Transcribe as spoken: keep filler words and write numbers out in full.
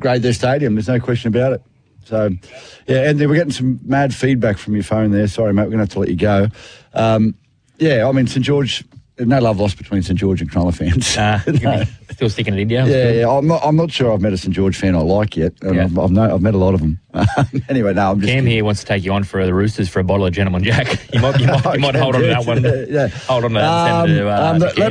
upgrade their stadium. There's no question about it. So, yeah, and we're getting some mad feedback from your phone there. Sorry, mate, we're going to have to let you go. Um, yeah, I mean, St George, no love lost between St George and Cronulla fans. Uh, no. Still sticking it in, yeah. Yeah, yeah. I'm not, I'm not sure I've met a St George fan I like yet. And Yeah. I've, I've, know, I've met a lot of them. Anyway, no, I'm just Cam kidding. here wants to take you on for the Roosters for a bottle of Gentleman Jack. You might, you might, you might hold on to that one. Yeah. Hold on to that and send it to, uh, Um, to um, Cam.